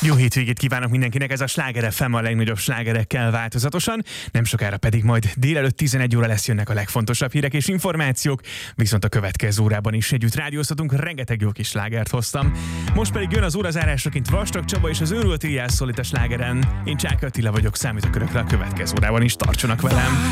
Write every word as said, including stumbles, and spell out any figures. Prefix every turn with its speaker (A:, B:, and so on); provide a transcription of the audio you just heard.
A: Jó hétvégét kívánok mindenkinek, ez a Sláger ef em a legnagyobb slágerekkel változatosan. Nem sokára pedig majd délelőtt tizenegy óra lesz, jönnek a legfontosabb hírek és információk, viszont a következő órában is együtt rádiózhatunk, rengeteg jó kis slágert hoztam. Most pedig jön az órazárásaként Vastag Csaba és az őrült éjjel szól itt a Slágeren. Én Csáky Attila vagyok, számítok Önökre a következő órában is, tartsanak velem!